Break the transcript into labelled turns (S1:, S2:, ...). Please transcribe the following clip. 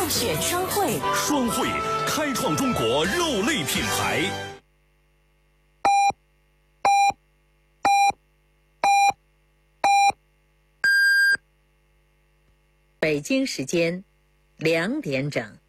S1: 热血双汇，
S2: 双汇开创中国肉类品牌。
S3: 北京时间2点整。